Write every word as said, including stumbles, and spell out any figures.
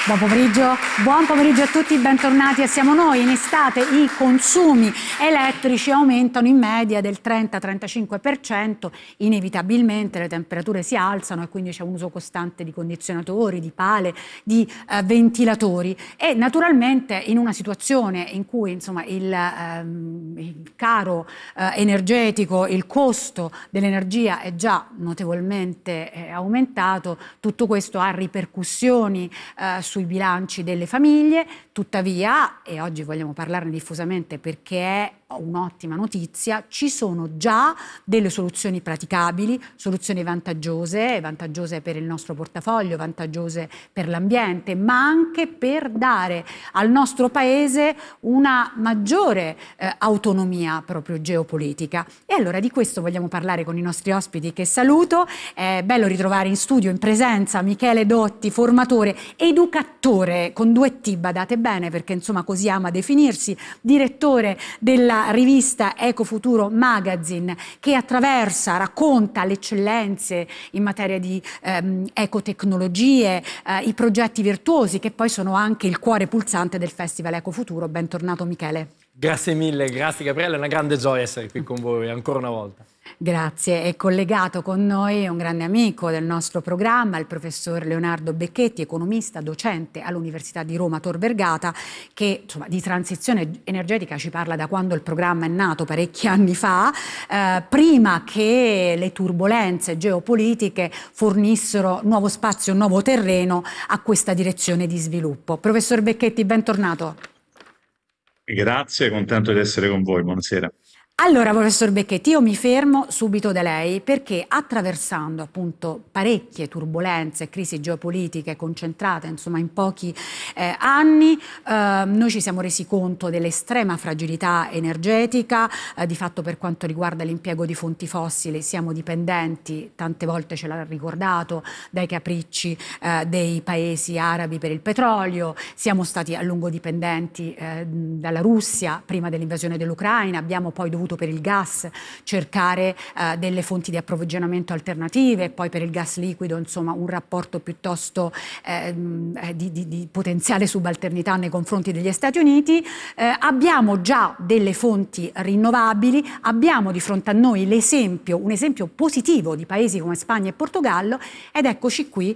Buon pomeriggio, buon pomeriggio a tutti, bentornati a Siamo Noi. In estate i consumi elettrici aumentano in media del trenta trentacinque per cento, inevitabilmente le temperature si alzano e quindi c'è un uso costante di condizionatori, di pale, di eh, ventilatori e naturalmente in una situazione in cui insomma, il, ehm, il caro eh, energetico, il costo dell'energia è già notevolmente eh, aumentato, tutto questo ha ripercussioni eh, sui bilanci delle famiglie. Tuttavia, e oggi vogliamo parlarne diffusamente perché è un'ottima notizia, ci sono già delle soluzioni praticabili, soluzioni vantaggiose, vantaggiose per il nostro portafoglio, vantaggiose per l'ambiente, ma anche per dare al nostro paese una maggiore eh, autonomia proprio geopolitica. E allora di questo vogliamo parlare con i nostri ospiti che saluto. È bello ritrovare in studio, in presenza, Michele Dotti, formatore, educatore con due T, badate bene perché insomma così ama definirsi, direttore della rivista Ecofuturo Magazine, che attraversa, racconta le eccellenze in materia di ehm, ecotecnologie, eh, i progetti virtuosi che poi sono anche il cuore pulsante del Festival Ecofuturo. Bentornato Michele. Grazie mille, grazie Gabriele, è una grande gioia essere qui con voi ancora una volta. Grazie, è collegato con noi un grande amico del nostro programma, il professor Leonardo Becchetti, economista, docente all'Università di Roma Tor Vergata, che insomma, di transizione energetica ci parla da quando il programma è nato, parecchi anni fa, eh, prima che le turbulenze geopolitiche fornissero nuovo spazio, nuovo terreno a questa direzione di sviluppo. Professor Becchetti, bentornato. Grazie, contento di essere con voi, buonasera. Allora, professor Becchetti, io mi fermo subito da lei perché attraversando appunto parecchie turbulenze, crisi geopolitiche concentrate insomma in pochi eh, anni, eh, noi ci siamo resi conto dell'estrema fragilità energetica, eh, di fatto per quanto riguarda l'impiego di fonti fossili siamo dipendenti, tante volte ce l'ha ricordato, dai capricci eh, dei paesi arabi per il petrolio, siamo stati a lungo dipendenti eh, dalla Russia prima dell'invasione dell'Ucraina, abbiamo poi dovuto per il gas cercare eh, delle fonti di approvvigionamento alternative, poi per il gas liquido insomma un rapporto piuttosto eh, di, di, di potenziale subalternità nei confronti degli Stati Uniti. Eh, abbiamo già delle fonti rinnovabili, abbiamo di fronte a noi l'esempio, un esempio positivo di paesi come Spagna e Portogallo ed eccoci qui